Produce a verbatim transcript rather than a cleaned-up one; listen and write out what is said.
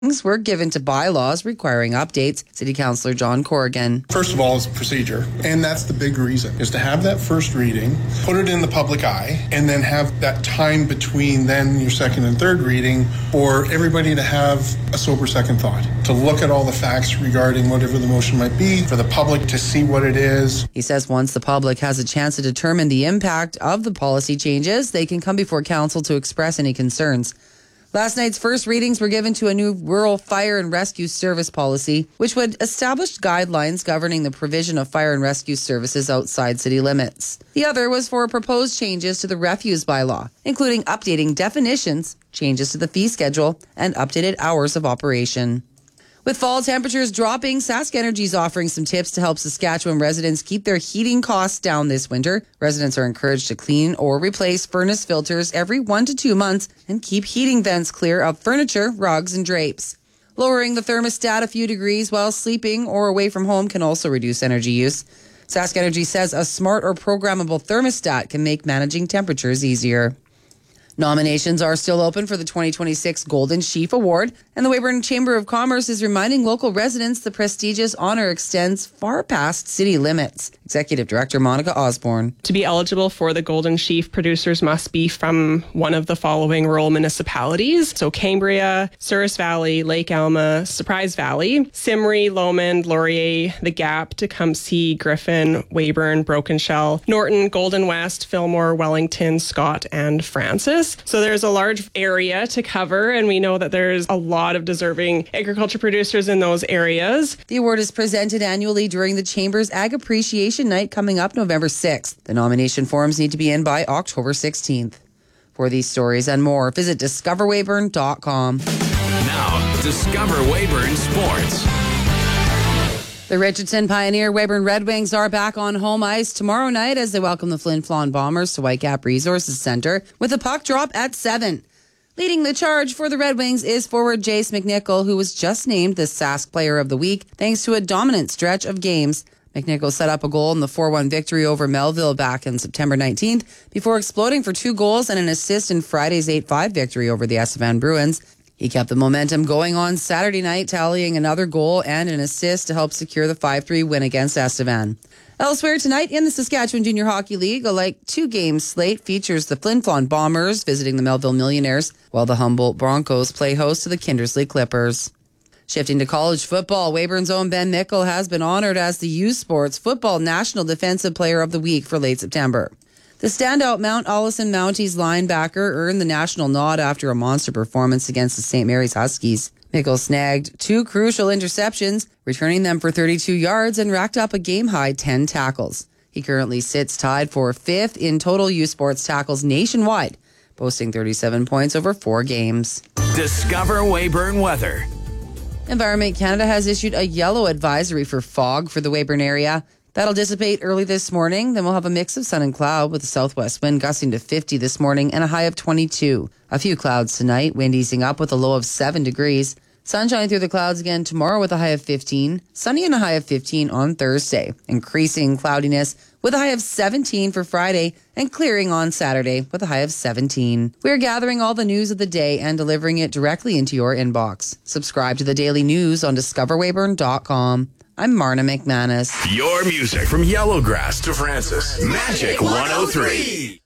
were given to bylaws requiring updates. City Councillor John Corrigan. First of all, it's procedure, and that's the big reason, is to have that first reading, put it in the public eye, and then have that time between then your second and third reading for everybody to have a sober second thought, to look at all the facts regarding whatever the motion might be, for the public to see what it is. He says once the public has a chance to determine the impact of the policy changes, they can come before council to express any concerns. Last night's first readings were given to a new rural fire and rescue service policy, which would establish guidelines governing the provision of fire and rescue services outside city limits. The other was for proposed changes to the refuse bylaw, including updating definitions, changes to the fee schedule, and updated hours of operation. With fall temperatures dropping, Sask Energy is offering some tips to help Saskatchewan residents keep their heating costs down this winter. Residents are encouraged to clean or replace furnace filters every one to two months and keep heating vents clear of furniture, rugs, and drapes. Lowering the thermostat a few degrees while sleeping or away from home can also reduce energy use. Sask Energy says a smart or programmable thermostat can make managing temperatures easier. Nominations are still open for the twenty twenty-six Golden Sheaf Award, and the Weyburn Chamber of Commerce is reminding local residents the prestigious honor extends far past city limits. Executive Director Monica Osborne. To be eligible for the Golden Sheaf, producers must be from one of the following rural municipalities. So Cambria, Souris Valley, Lake Alma, Surprise Valley, Simri, Lomond, Laurier, The Gap, Tecumseh, Griffin, Weyburn, Broken Shell, Norton, Golden West, Fillmore, Wellington, Scott, and Francis. So there's a large area to cover, and we know that there's a lot of deserving agriculture producers in those areas. The award is presented annually during the Chamber's Ag Appreciation Night coming up November sixth. The nomination forms need to be in by October sixteenth. For these stories and more, visit discover weyburn dot com. Now, Discover Weyburn Sports. The Richardson Pioneer Weyburn Red Wings are back on home ice tomorrow night as they welcome the Flin Flon Bombers to Whitecap Resources Centre with a puck drop at seven. Leading the charge for the Red Wings is forward Jace McNichol, who was just named the Sask Player of the Week thanks to a dominant stretch of games. McNichol set up a goal in the four one victory over Melville back on September nineteenth before exploding for two goals and an assist in Friday's eight five victory over the Estevan Bruins. He kept the momentum going on Saturday night, tallying another goal and an assist to help secure the five three win against Estevan. Elsewhere tonight in the Saskatchewan Junior Hockey League, a like two-game slate features the Flin Flon Bombers visiting the Melville Millionaires, while the Humboldt Broncos play host to the Kindersley Clippers. Shifting to college football, Weyburn's own Ben Mickle has been honored as the U Sports Football National Defensive Player of the Week for late September. The standout Mount Allison Mounties linebacker earned the national nod after a monster performance against the Saint Mary's Huskies. Mickle snagged two crucial interceptions, returning them for thirty-two yards and racked up a game-high ten tackles. He currently sits tied for fifth in total U Sports tackles nationwide, boasting thirty-seven points over four games. Discover Weyburn weather. Environment Canada has issued a yellow advisory for fog for the Weyburn area. That'll dissipate early this morning. Then we'll have a mix of sun and cloud with a southwest wind gusting to fifty this morning and a high of twenty-two. A few clouds tonight, wind easing up with a low of seven degrees. Sunshine through the clouds again tomorrow with a high of fifteen. Sunny and a high of fifteen on Thursday. Increasing cloudiness with a high of seventeen for Friday and clearing on Saturday with a high of seventeen. We're gathering all the news of the day and delivering it directly into your inbox. Subscribe to the daily news on discover weyburn dot com. I'm Marna McManus. Your music from Yellowgrass to Francis. Magic one oh three.